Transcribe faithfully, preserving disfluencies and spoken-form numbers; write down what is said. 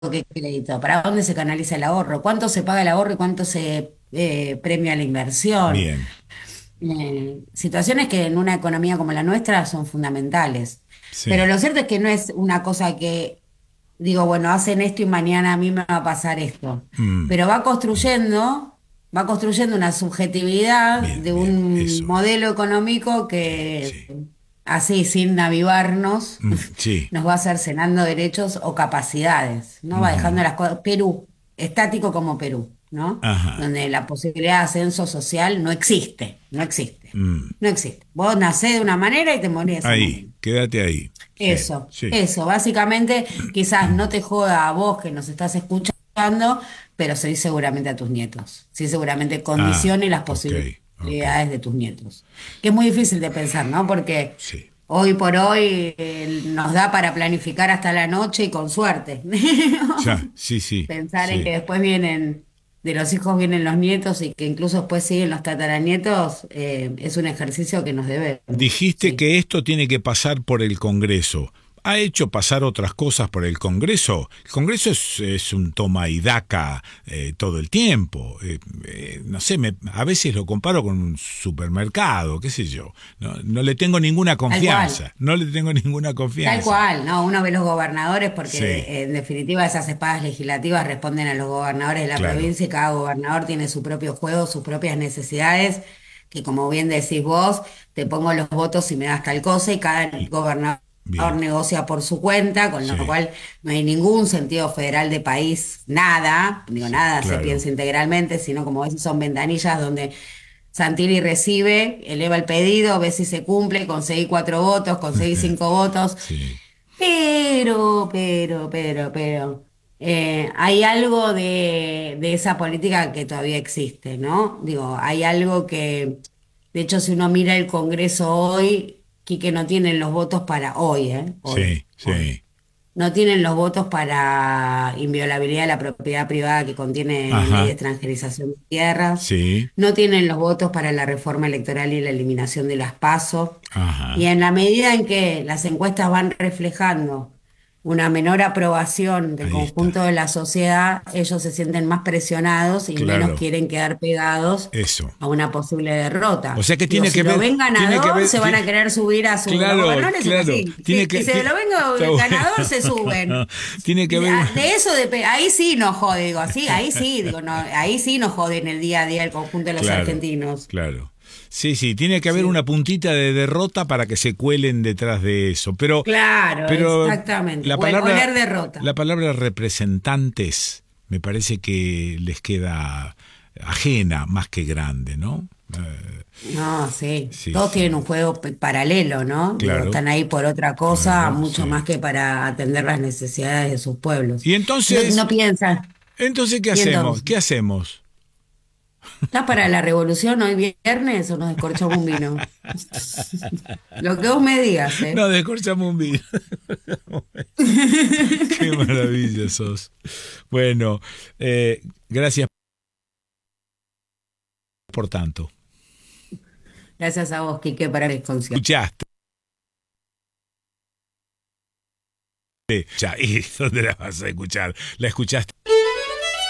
qué crédito, para dónde se canaliza el ahorro, cuánto se paga el ahorro y cuánto se eh, premia la inversión. Bien, Eh, situaciones que en una economía como la nuestra son fundamentales. Pero sí. lo cierto es que no es una cosa que digo, bueno, hacen esto y mañana a mí me va a pasar esto. Mm, Pero va mm, construyendo, va construyendo una subjetividad bien, de bien, un eso es. modelo económico Sí, que sí. así, sin avivarnos, Mm, sí. nos va cercenando derechos o capacidades, ¿no? Va Ujú. dejando las cosas. Perú, estático como Perú, ¿no? Ajá. Donde la posibilidad de ascenso social no existe, no existe, Mm. no existe. Vos nacés de una manera y te morís de esa Ahí, manera. quédate ahí. Sí, Eso, sí. eso, básicamente quizás no te joda a vos que nos estás escuchando, pero sí seguramente a tus nietos, sí seguramente Ah, condicione las ok, ok. posibilidades de tus nietos, que es muy difícil de pensar, ¿no? Porque Sí. hoy por hoy eh, nos da para planificar hasta la noche y con suerte. Ya, sí, sí, Pensar en que sí. después vienen, de los hijos vienen los nietos y que incluso después siguen los tataranietos, eh, es un ejercicio que nos debemos, Dijiste sí. que esto tiene que pasar por el Congreso. ¿Ha hecho pasar otras cosas por el Congreso? El Congreso es, es un toma y daca eh, todo el tiempo. Eh, eh, no sé, me, a veces lo comparo con un supermercado, qué sé yo. No, no le tengo ninguna Tal cual. confianza. No le tengo ninguna Tal confianza. cual, ¿no? Uno ve los gobernadores porque Sí, eh, en definitiva esas espadas legislativas responden a los gobernadores de la claro. provincia y cada gobernador tiene su propio juego, sus propias necesidades, que como bien decís vos, te pongo los votos y me das tal cosa y cada Y- gobernador bien, negocia por su cuenta, con lo sí, cual no hay ningún sentido federal de país, nada, digo sí, nada se claro. piensa integralmente, sino como ves son ventanillas donde Santilli recibe, eleva el pedido, ve si se cumple, conseguí cuatro votos, conseguí cinco votos. Sí, Pero, pero, pero, pero, eh, hay algo de, de esa política que todavía existe, ¿no? Digo, hay algo que, de hecho, si uno mira el Congreso hoy, Quique no tienen los votos para hoy, ¿eh? Hoy, sí, hoy. sí. No tienen los votos para inviolabilidad de la propiedad privada que contiene ley de Ajá, extranjerización de tierras. sí, No tienen los votos para la reforma electoral y la eliminación de las PASO. Y ajá, en la medida en que las encuestas van reflejando una menor aprobación del ahí conjunto está. de la sociedad, ellos se sienten más presionados y menos Claro, quieren quedar pegados eso. a una posible O derrota. sea que Digo, tiene si que lo ver, ven tiene que ganador, ver, se van ti- a querer subir a su... Los claro, gobernadores son claro, así. tiene Si, que, si se ti- lo ven está bueno. ganador, se suben. Tiene que haber Ah, de una, eso, depe- ahí sí nos jode, digo, así, ahí sí, digo, no, ahí sí nos jode en el día a día el conjunto de los claro, argentinos. claro. Sí, sí, tiene que haber Sí, una puntita de derrota para que se cuelen detrás de eso. Pero, claro, pero exactamente. la O el- oler palabra, derrota. la palabra representantes me parece que les queda ajena más que grande, ¿no? Eh, No, sí, sí, todos tienen sí, un juego p- paralelo, ¿no? Digo, claro, están ahí por otra cosa, claro, mucho sí. más que para atender las necesidades de sus pueblos. Y No, no entonces, piensan. entonces, ¿qué Y hacemos? entonces, ¿Qué hacemos? ¿estás para la revolución hoy viernes o nos descorchamos un vino? Lo que vos me digas, ¿eh? No, descorchamos un vino. Qué maravilla sos. Bueno, eh, gracias por tanto. Gracias a vos, Quique, para la concierto. Escuchaste. Ya, ¿y dónde la vas a escuchar? La escuchaste